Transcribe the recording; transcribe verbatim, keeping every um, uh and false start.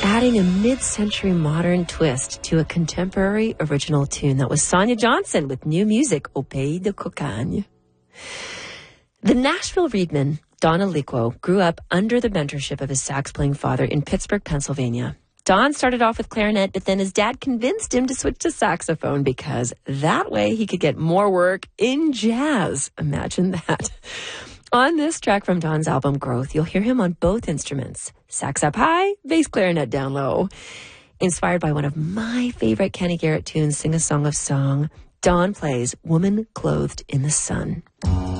adding a mid-century modern twist to a contemporary original tune. That was Sonia Johnson with new music, Au Pays de Cocagne. The Nashville Reedman, Don Aliquo, grew up under the mentorship of his sax-playing father in Pittsburgh, Pennsylvania. Don started off with clarinet, but then his dad convinced him to switch to saxophone because that way he could get more work in jazz. Imagine that. On this track from Don's album Growth, you'll hear him on both instruments, sax up high, bass clarinet down low. Inspired by one of my favorite Kenny Garrett tunes, Sing a Song of Song, Don plays Woman Clothed in the Sun.